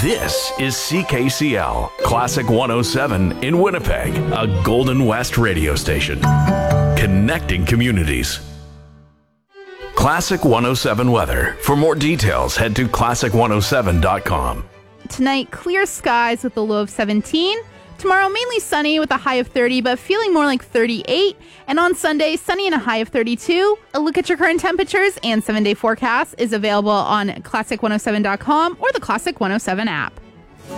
This is CKCL, Classic 107 in Winnipeg, a Golden West radio station. Connecting communities. Classic 107 weather. For more details, head to classic107.com. Tonight, clear skies with a low of 17. Tomorrow, mainly sunny with a high of 30, but feeling more like 38. And on Sunday, sunny and a high of 32. A look at your current temperatures and 7-day forecast is available on classic107.com or the Classic 107 app.